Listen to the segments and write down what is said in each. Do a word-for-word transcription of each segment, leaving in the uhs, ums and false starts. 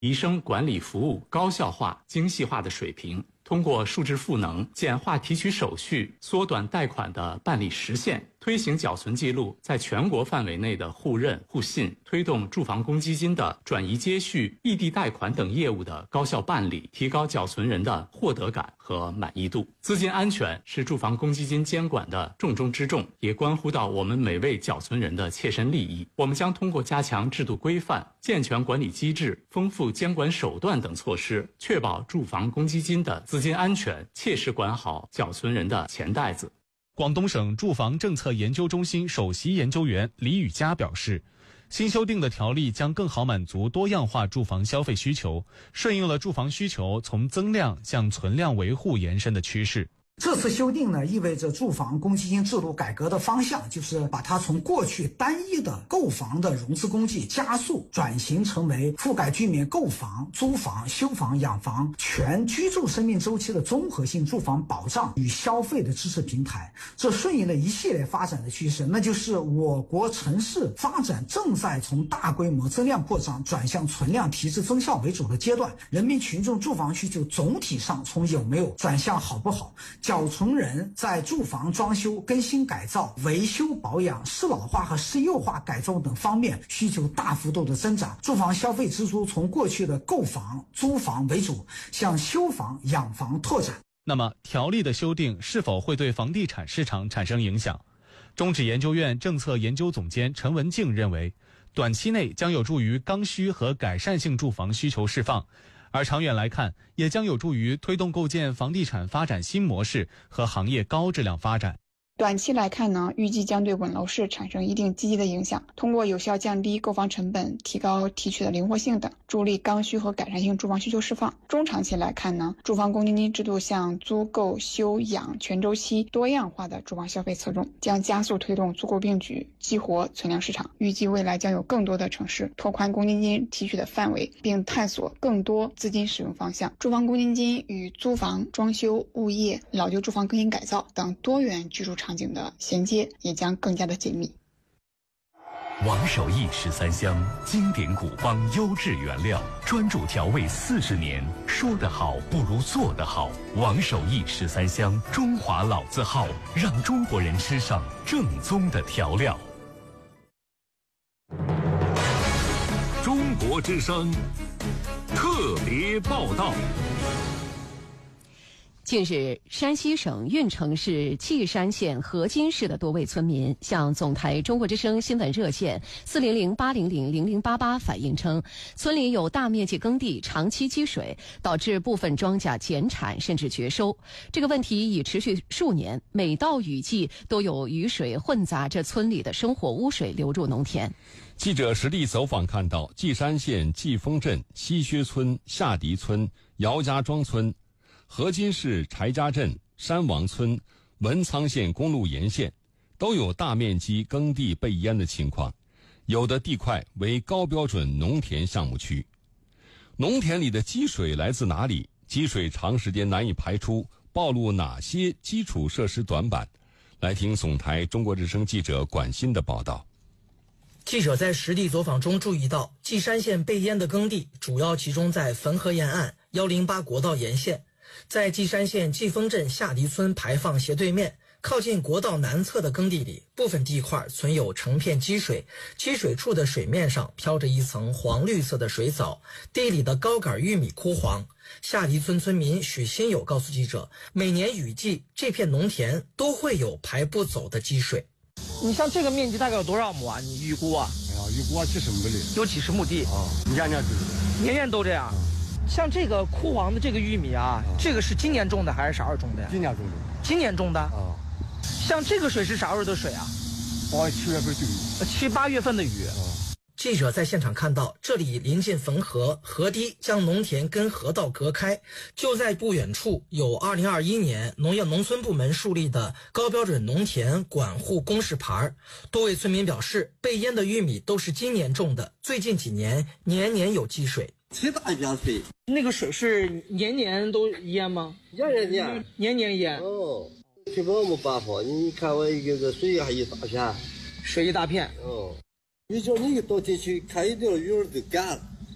提升管理服务高效化、精细化的水平。通过数字赋能，简化提取手续，缩短贷款的办理时限，推行缴存记录在全国范围内的互认互信，推动住房公积金的转移接续、异地贷款等业务的高效办理，提高缴存人的获得感和满意度。资金安全是住房公积金监管的重中之重，也关乎到我们每位缴存人的切身利益。我们将通过加强制度规范、健全管理机制、丰富监管手段等措施，确保住房公积金的资金安全，切实管好缴存人的钱袋子。 广东省住房政策研究中心首席研究员李宇佳表示，新修订的条例将更好满足多样化住房消费需求，顺应了住房需求从增量向存量维护延伸的趋势。 这次修订呢，意味着住房公积金制度改革的方向就是把它从过去单一的购房的融资工具加速转型成为覆盖居民购房、租房、修房、养房全居住生命周期的综合性住房保障与消费的支持平台。这顺应了一系列发展的趋势，那就是我国城市发展正在从大规模增量扩张转向存量提质增效为主的阶段，人民群众住房需求总体上从有没有转向好不好，缴存人在住房装修、更新改造、维修保养、适老化和适幼化改造等方面需求大幅度的增长，住房消费支出从过去的购房、租房为主，向修房、养房拓展。 那么，条例的修订是否会对房地产市场产生影响？中指研究院政策研究总监陈文静认为，短期内将有助于刚需和改善性住房需求释放，而长远来看，也将有助于推动构建房地产发展新模式和行业高质量发展。 短期来看呢，预计将对稳楼市产生一定积极的影响，通过有效降低购房成本、提高提取的灵活性等，助力刚需和改善性住房需求释放。中长期来看呢，住房公积金制度向租购休养全周期多样化的住房消费侧重，将加速推动租购并举，激活存量市场。预计未来将有更多的城市拓宽公积金提取的范围，并探索更多资金使用方向。住房公积金与租房、装修、物业、老旧住房更新改造等多元居住场景的衔接也将更加的紧密。 王守义十三香，经典古方优质原料，专注调味四十年，说得好不如做得好。王守义十三香，中华老字号，让中国人吃上正宗的调料。 中国之声特别报道。 近日，山西省运城市稷山县河津市的多位村民向总台中国之声新闻热线四零零八零零零零八八反映称，村里有大面积耕地长期积水，导致部分庄稼减产甚至绝收。这个问题已持续数年，每到雨季都有雨水混杂着村里的生活污水流入农田。 记者实地走访看到，稷山县季丰镇、西薛村、下迪村、姚家庄村、河津市柴家镇、山王村、文昌县公路沿线都有大面积耕地被淹的情况，有的地块为高标准农田项目区。农田里的积水来自哪里？积水长时间难以排出，暴露哪些基础设施短板？来听总台中国之声记者管欣的报道。 记者在实地走访中注意到，稷山县被淹的耕地主要集中在汾河沿岸、一零八国道沿线。在稷山县季丰镇下迪村排放斜对面，靠近国道南侧的耕地里，部分地块存有成片积水，积水处的水面上飘着一层黄绿色的水藻，地里的高杆玉米枯黄。下迪村村民许新友告诉记者，每年雨季这片农田都会有排不走的积水。 你像这个面积大概有多少亩啊？你预估啊？ 哎呀，预估啊几十亩地， 有几十亩地啊，年年都年年都这样。像这个枯黄的这个玉米啊，这个是今年种的还是啥时候种的呀？ 今年种的。 今年种的啊。 像这个水是啥时候的水啊？ 八七月份的雨。 七八月份的雨。 啊。 记者在现场看到，这里临近汾河，河堤将农田跟河道隔开。就在不远处，有二零二一年农业农村部门树立的高标准农田管护公示牌。多位村民表示，被淹的玉米都是今年种的，最近几年年年有积水。 七大片水， 那个水是年年都淹吗？ 年年淹， 年年淹。 哦，这个没办法，你看我一个个水还一大片， 水一大片。 哦，你叫你一到地去看，一定鱼儿都干了。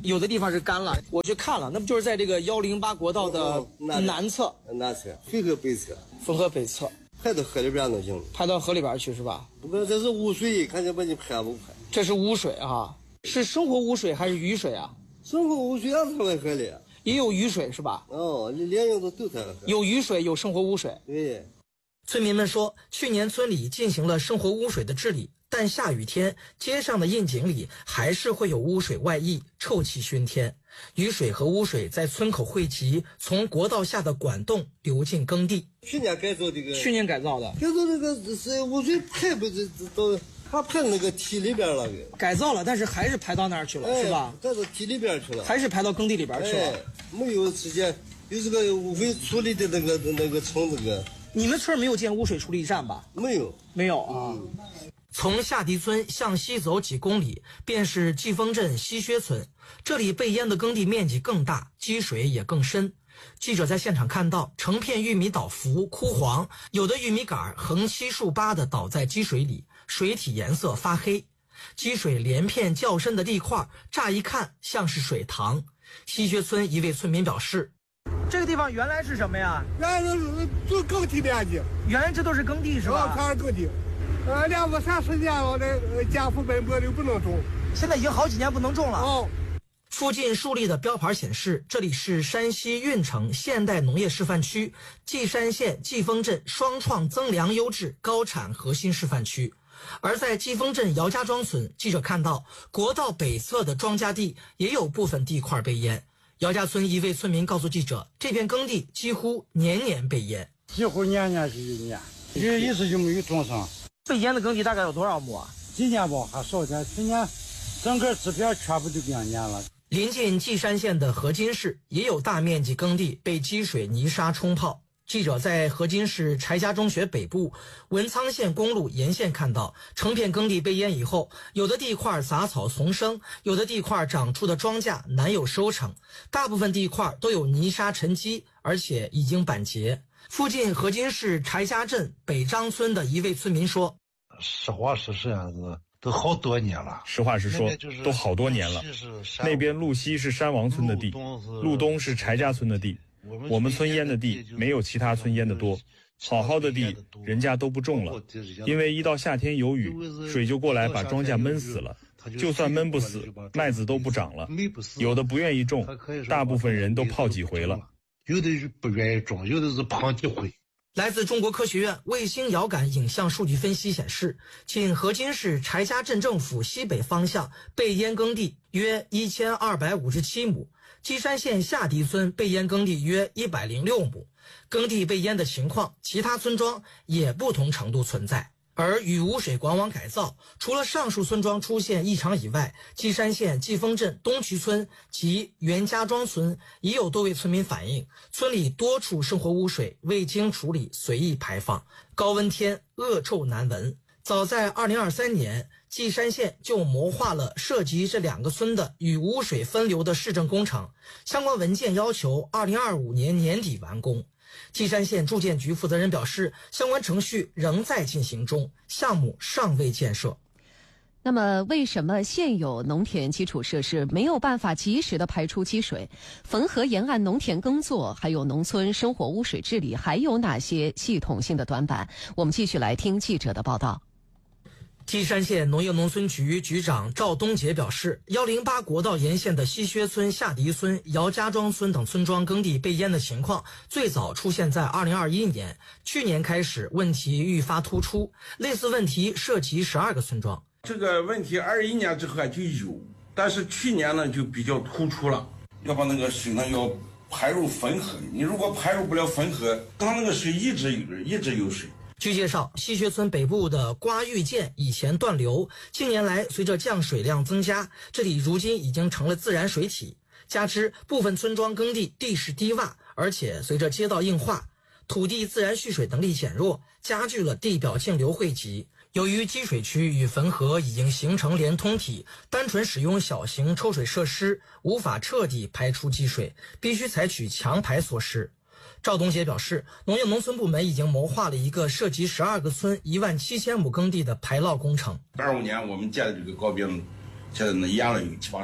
有的地方是干了，我去看了，那不就是在这个幺零八国道的南侧？ 南侧，汾河北侧， 汾河北侧， 排到河里边能行？ 排到河里边去是吧？ 不过这是污水，看见把你排不排？ 这是污水啊，是生活污水还是雨水啊？ 生活污水啊，它在河里。 也有雨水是吧？ 哦，连用的都在河。 有雨水，有生活污水。 对。 村民们说，去年村里进行了生活污水的治理，但下雨天街上的窨井里还是会有污水外溢，臭气熏天。雨水和污水在村口汇集，从国道下的管洞流进耕地。 去年改造这个， 去年改造的， 改造这个是污水排不这这到，它排那个堤里边了， 改造了，但是还是排到那儿去了， 哎、 是吧？ 改到堤里边去了， 还是排到耕地里边去了。 哎、没有时间，有这个未处理的那个那个城这个。 你们村没有建污水处理站吧？ 没有， 没有啊。 嗯从下迪村向西走几公里，便是季丰镇西薛村。这里被淹的耕地面积更大，积水也更深。记者在现场看到，成片玉米倒伏枯黄，有的玉米杆横七竖八地倒在积水里，水体颜色发黑。积水连片较深的地块，乍一看像是水塘。西薛村一位村民表示：“ 这个地方原来是什么呀？ 原来是就耕地面积， 原来这都是耕地是吧？ 全是耕地。呃，两个三十年我的家父本坡就不能种， 现在已经好几年不能种了。 哦。” 附近树立的标牌显示，这里是山西运城现代农业示范区，稷山县季丰镇双创增粮优质高产核心示范区。而在季丰镇姚家庄村，记者看到国道北侧的庄稼地也有部分地块被淹。姚家村一位村民告诉记者，这片耕地几乎年年被淹， 几乎年年是一年，这一次就没有种上。 被淹的耕地大概有多少亩啊？ 今年吧还少点，去年整个这片全部就给淹了。 临近稷山县的河津市也有大面积耕地被积水泥沙冲泡。记者在河津市柴家中学北部文仓县公路沿线看到，成片耕地被淹以后，有的地块杂草丛生，有的地块长出的庄稼难有收成，大部分地块都有泥沙沉积，而且已经板结。附近河津市柴家镇北张村的一位村民说：“ 实话实说样子，都好多年了。 实话实说，都好多年了。那边路西是山王村的地，路东是柴家村的地。我们村淹的地没有其他村淹的多，好好的地人家都不种了，因为一到夏天有雨，水就过来把庄稼闷死了。就算闷不死，麦子都不长了。有的不愿意种，大部分人都泡几回了。 有的不愿意种，有的是泡几回。” 来自中国科学院卫星遥感影像数据分析显示，仅河津市柴家镇政府西北方向被淹耕地约一千二百五十七亩，稷山县下迪村被淹耕地约一百零六亩。耕地被淹的情况，其他村庄也不同程度存在。而雨污水管网改造，除了上述村庄出现异常以外，稷山县季丰镇东渠村及袁家庄村也有多位村民反映，村里多处生活污水未经处理随意排放，高温天恶臭难闻。早在二零二三年，稷山县就谋划了涉及这两个村的雨污水分流的市政工程，相关文件要求二零二五年年底完工。稷山县住建局负责人表示，相关程序仍在进行中，项目尚未建设。 那么，为什么现有农田基础设施没有办法及时的排出积水？汾河沿岸农田耕作还有农村生活污水治理还有哪些系统性的短板？我们继续来听记者的报道。 稷山县农业农村局局长赵东杰表示，一零八国道沿线的西薛村、下迪村、姚家庄村等村庄耕地被淹的情况，最早出现在二零二一年，去年开始问题愈发突出，类似问题涉及十二个村庄。 这个问题二一年之后就有，但是去年呢就比较突出了，要把那个水呢要排入汾河，你如果排入不了汾河，它那个水一直有一直有水。 据介绍，西薛村北部的瓜峪涧以前断流，近年来随着降水量增加，这里如今已经成了自然水体。加之部分村庄耕地地势低洼，而且随着街道硬化，土地自然蓄水能力减弱，加剧了地表径流汇集。由于积水区与汾河已经形成连通体，单纯使用小型抽水设施无法彻底排出积水，必须采取强排措施。赵东杰表示，农业农村部门已经谋划了一个涉及十二个村一万七千亩耕地的排涝工程。 二五年我们建的这个高标，现在呢淹了有七八十亩，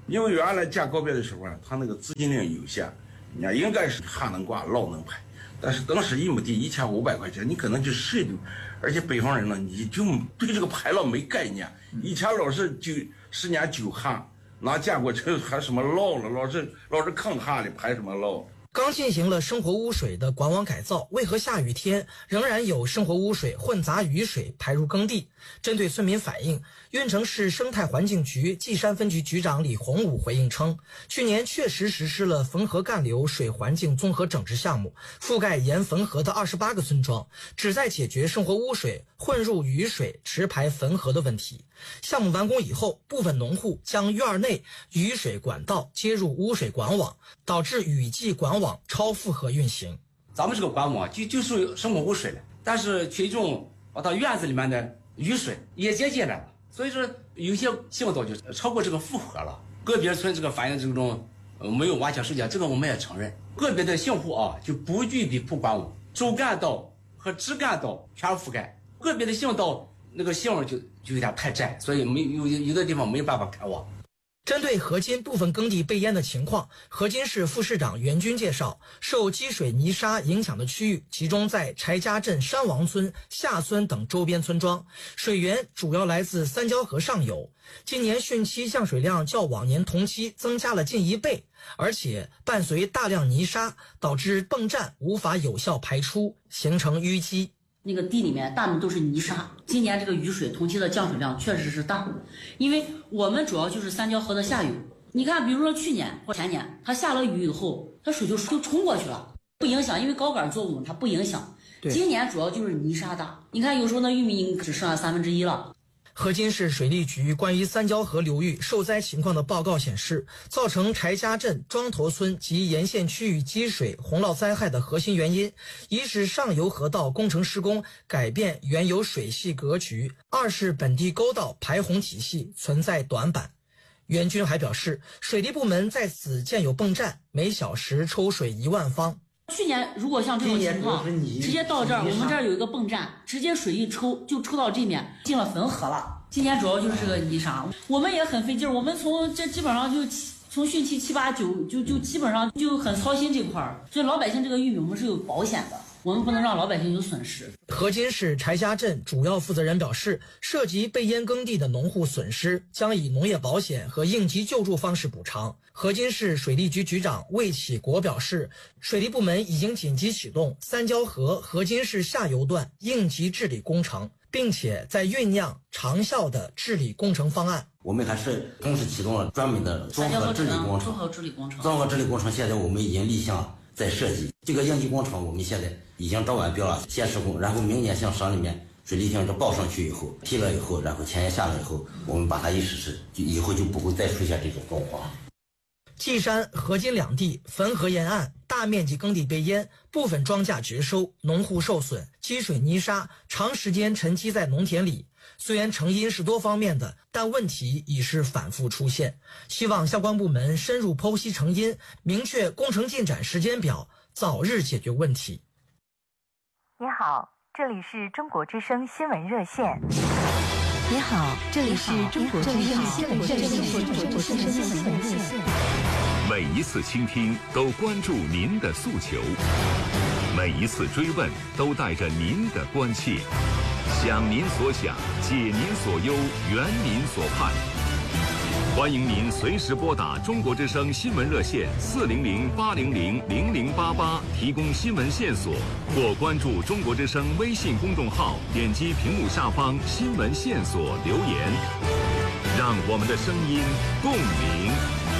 因为原来建告别的时候啊，他那个资金量有限，人家应该是旱能挂涝能排，但是当时一亩地一千五百块钱，你可能就谁都，而且北方人呢，你就对这个排涝没概念，以前老是就十年九旱，哪见过这还什么涝了，老是老是抗旱的排什么涝。 刚进行了生活污水的管网改造，为何下雨天仍然有生活污水混杂雨水排入耕地？针对村民反映，运城市生态环境局稷山分局局长李洪武回应称，去年确实实施了汾河干流水环境综合整治项目，覆盖沿汾河的二十八个村庄，旨在解决生活污水混入雨水直排汾河的问题。项目完工以后，部分农户将院内雨水管道接入污水管网，导致雨季管网超负荷运行。 咱们这个管网就就属于生活污水了，但是群众把到院子里面的雨水也接进来了，所以说有些巷道就超过这个负荷了。个别村这个反映这种呃没有完全实践，这个我们也承认。个别的姓户啊就不具备铺管网，主干道和支干道全覆盖，个别的姓道那个姓就就有点太窄，所以没有有的地方没有办法开网。 针对河津部分耕地被淹的情况，河津市副市长袁军介绍，受积水泥沙影响的区域集中在柴家镇山王村、下村等周边村庄，水源主要来自三交河上游。今年汛期降水量较往年同期增加了近一倍，而且伴随大量泥沙，导致泵站无法有效排出，形成淤积。 那个地里面大部分都是泥沙，今年这个雨水同期的降水量确实是大，因为我们主要就是三交河的下游。你看，比如说去年或前年，它下了雨以后，它水就就冲过去了，不影响，因为高杆作物它不影响。今年主要就是泥沙大，你看有时候那玉米只剩下三分之一了。 河津市水利局关于三交河流域受灾情况的报告显示，造成柴家镇、庄头村及沿线区域积水、洪涝灾害的核心原因，一是上游河道工程施工改变原有水系格局，二是本地沟道排洪体系存在短板。袁军还表示，水利部门在此建有泵站，每小时抽水一万方。 去年如果像这种情况，直接到这儿，我们这儿有一个泵站，直接水一抽就抽到这面，进了汾河了。今年主要就是这个泥沙，我们也很费劲儿，我们从这基本上就从汛期七八九就就基本上就很操心这块儿，所以老百姓这个玉米我们是有保险的，我们不能让老百姓有损失。 河津市柴家镇主要负责人表示，涉及被淹耕地的农户损失将以农业保险和应急救助方式补偿。河津市水利局局长魏启国表示，水利部门已经紧急启动三交河河津市下游段应急治理工程，并且在酝酿长效的治理工程方案。 我们还是同时启动了专门的综合治理工程。 综合治理工程。 综合治理工程现在我们已经立项在设计，这个应急工程我们现在已经招完标了，先施工，然后明年向省里面水利厅这报上去以后，批了以后，然后钱也下来以后，我们把它一实施，就以后就不会再出现这种状况。 稷山、河津两地汾河沿岸大面积耕地被淹，部分庄稼绝收，农户受损，积水泥沙长时间沉积在农田里。虽然成因是多方面的，但问题已是反复出现。希望相关部门深入剖析成因，明确工程进展时间表，早日解决问题。 你好，这里是中国之声新闻热线。 你好，这里是中国之声新闻热线。 每一次倾听都关注您的诉求，每一次追问都带着您的关切，想您所想，解您所忧，圆您所盼。欢迎您随时拨打中国之声新闻热线四零零八零零零零八八提供新闻线索，或关注中国之声微信公众号，点击屏幕下方新闻线索留言，让我们的声音共鸣。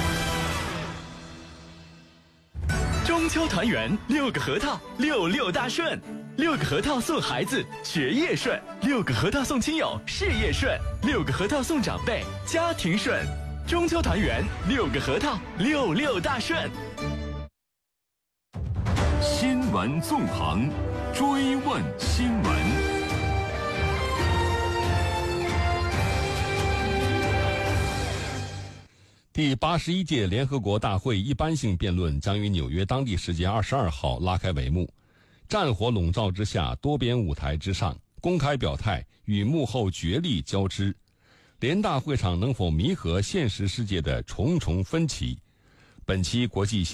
中秋团圆，六个核桃，六六大顺。六个核桃送孩子，学业顺；六个核桃送亲友，事业顺；六个核桃送长辈，家庭顺。中秋团圆，六个核桃，六六大顺。 新闻纵横，追问新闻。 第八十一届联合国大会一般性辩论将于纽约当地时间二十二号拉开帷幕。战火笼罩之下，多边舞台之上，公开表态与幕后角力交织。 联大会场能否弥合现实世界的重重分歧？本期国际